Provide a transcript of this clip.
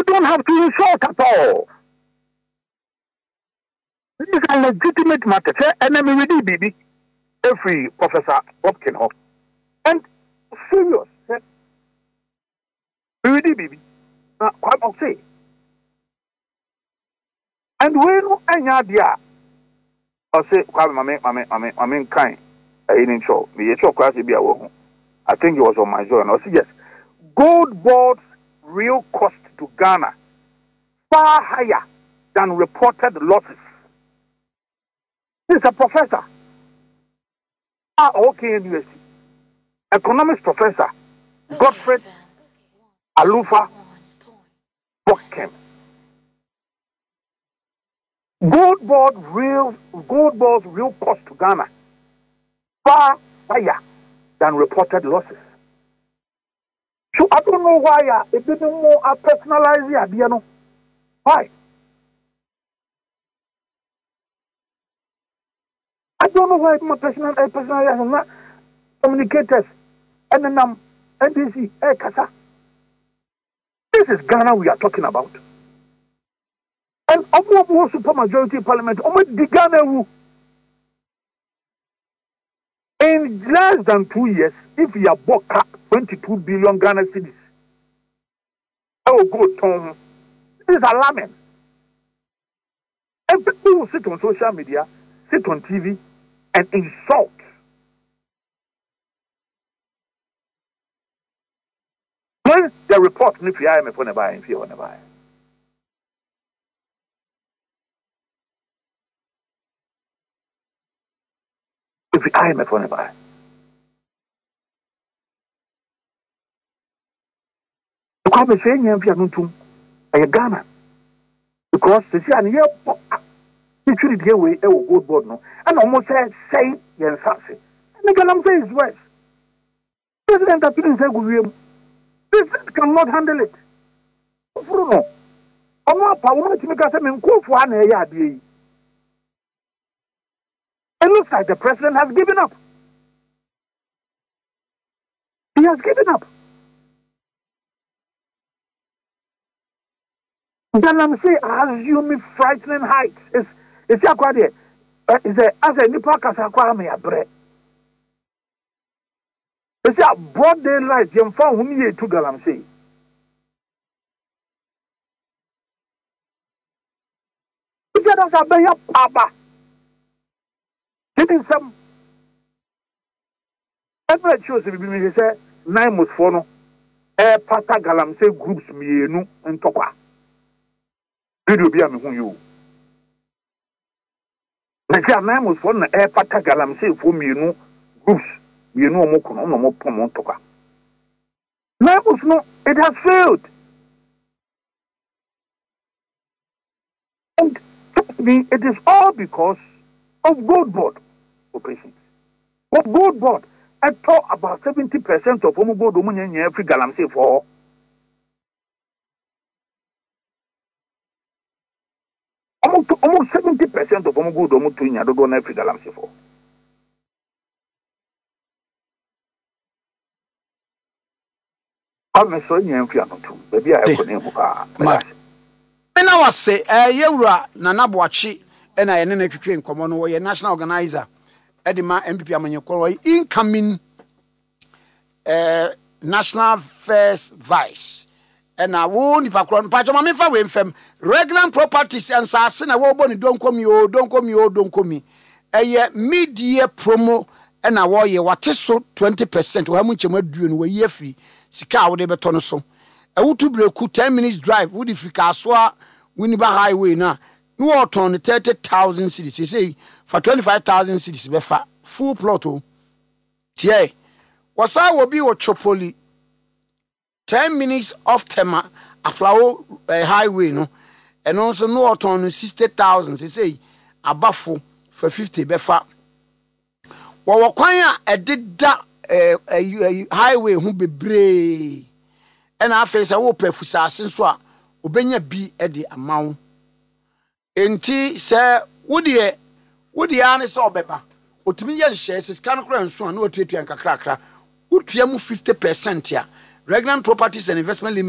You don't have to insult at all. This is a legitimate matter. And then we did, baby. Every Professor Hopkins. And serious. We did, baby. Quite okay. And when any idea, I say, I mean, kind. I didn't show me. I think it was on my zone. I say, yes. Gold board's real cost to Ghana far higher than reported losses. He's a professor. Okay, USC. Economics professor. Godfrey Alufa Hopkins. Gold board's real cost to Ghana far higher than reported losses. So I don't know why it didn't more personalize it, you know. Why? I don't know why my personalize not communicators and then NDC, Kasa. This is Ghana we are talking about. And of super majority parliament, the Ghana in less than 2 years, if you have bought 22 billion Ghana cedis, oh good Tom, this is alarming. And people will sit on social media, sit on TV, and insult. When the report, if you are for never, if you are never. If I am a phone by the conversation, you have to Ghana because the Sian here, literally, the way a good board no, and almost say, yes, and the Galam says worse. President Appeal say, President cannot handle it. Bruno, I'm not power to make us a call for an area. It looks like the president has given up. He has given up. Then I'm saying, assuming frightening heights. It's quite there. It's as a nipa kasakwa me abre. It's a broad daylight. You found whom you to galam say. It's a beya papa. Getting some. Every chose to be say 9 months for no. Pata galam say groups me no and tokwa. Video be am who you. Like a man was for the air pata galam say for me no groups. You know more pomon toka. No, it has failed. And trust me, it is all because of gold board operations. Of gold board, I talk about 70% of homo gold in every galam say for. Almost 70% of homo gold in every galam say for. I'm sorry, I'm maybe I have Mena was say, Yura, Nana Boachi, and I am a common way, a national organizer, Edima MPP Amanyoko, incoming national first vice. And I won't if I crown Pajama with them, regular properties and Sassin, I won't don't come you, don't come me. A year mid-year promo, and I war ye what is so 20% or how much you doing where ye fee, Sika would ever turn so. A Utu 10 minutes drive, would if you caswa Winneba Highway now. No turn 30,000 cities. You say for 25,000 cities, befa full plot. Tie. Was I will be what Chopoli 10 minutes off Tema, a flower highway, no, and also no turn 60,000. You say a buffo for 50 befa. Wakwanya a did that highway who be brave. And I face a whoop for Sassin Ubenya be at the amount. Enti, sir, would ye honest or beba? What to me, yes, shares is kind of crown so no 50% here. Regular properties and investment limit.